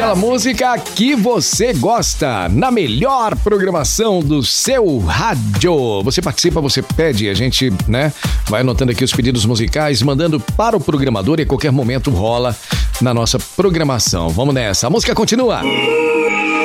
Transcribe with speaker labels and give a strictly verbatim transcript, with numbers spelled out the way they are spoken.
Speaker 1: aquela música que você gosta, na melhor programação do seu rádio. Você participa, você pede, a gente, né, vai anotando aqui os pedidos musicais, mandando para o programador e a qualquer momento rola na nossa programação. Vamos nessa, a música continua.